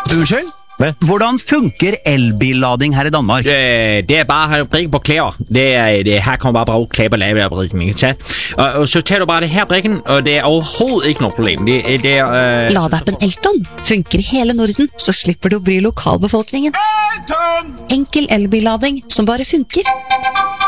Unnskyld? Hvordan funker elbillading her i Danmark? Det bare brikken på klæder. Her kommer bare brug klæder på lavebrikken, ikke sant? Og så tager du bare det her brikken, og det overhovedet ikke noe problem. Ladeappen Elton funker i hele Norden, så slipper du å bry lokalbefolkningen. Enkel elbillading som bare funker.